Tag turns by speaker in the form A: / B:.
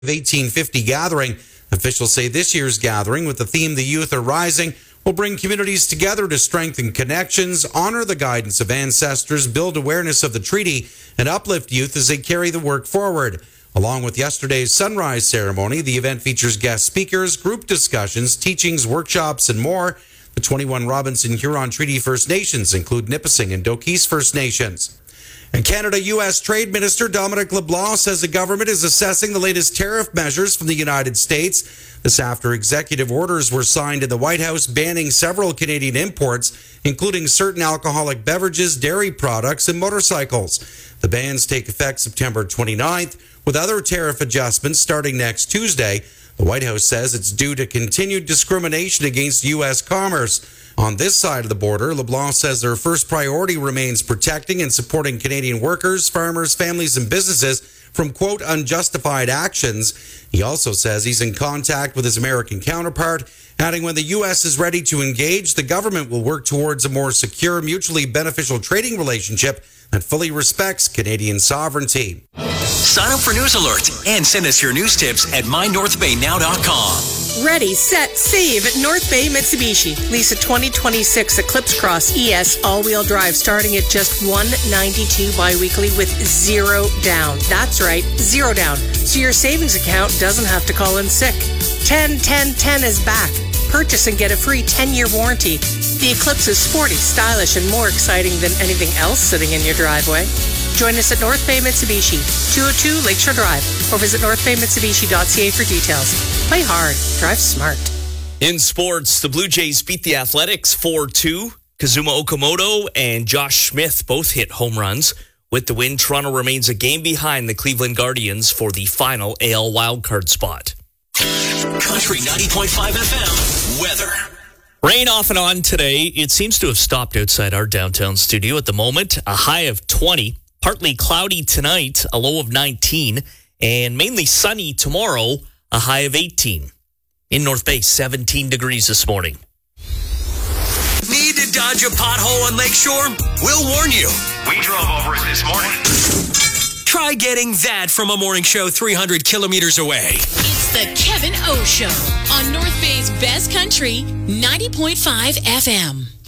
A: 1850 gathering. Officials say this year's gathering, with the theme "The Youth Are Rising," will bring communities together to strengthen connections, honor the guidance of ancestors, build awareness of the treaty, and uplift youth as they carry the work forward. Along with yesterday's sunrise ceremony, the event features guest speakers, group discussions, teachings, workshops, and more. The 21 Robinson Huron Treaty First Nations include Nipissing and Doquis First Nations. And Canada-U.S. Trade Minister Dominic LeBlanc says the government is assessing the latest tariff measures from the United States. This after executive orders were signed in the White House banning several Canadian imports, including certain alcoholic beverages, dairy products, and motorcycles. The bans take effect September 29th, with other tariff adjustments starting next Tuesday. The White House says it's due to continued discrimination against U.S. commerce. On this side of the border, LeBlanc says their first priority remains protecting and supporting Canadian workers, farmers, families, and businesses from, quote, unjustified actions. He also says he's in contact with his American counterpart, adding when the U.S. is ready to engage, the government will work towards a more secure, mutually beneficial trading relationship that fully respects Canadian sovereignty.
B: Sign up for News Alert and send us your news tips at mynorthbaynow.com.
C: Ready, set, save at North Bay Mitsubishi. Lease a 2026 Eclipse Cross ES all-wheel drive starting at just $192 bi-weekly with zero down. That's right, zero down. So your savings account doesn't have to call in sick. 10-10-10 is back. Purchase and get a free 10-year warranty. The Eclipse is sporty, stylish, and more exciting than anything else sitting in your driveway. Join us at North Bay Mitsubishi, 202 Lakeshore Drive, or visit northbaymitsubishi.ca for details. Play hard, drive smart.
D: In sports, the Blue Jays beat the Athletics 4-2. Kazuma Okamoto and Josh Smith both hit home runs. With the win, Toronto remains a game behind the Cleveland Guardians for the final AL wildcard spot.
B: Country 90.5 FM weather.
D: Rain off and on today. It seems to have stopped outside our downtown studio at the moment. A high of 20. Partly cloudy tonight, a low of 19. And mainly sunny tomorrow, a high of 18. In North Bay, 17 degrees this morning.
B: Need to dodge a pothole on Lakeshore? We'll warn you. We drove over it this morning. Try getting that from a morning show 300 kilometers away.
E: It's the Kevin O Show on North Bay's Best Country, 90.5 FM.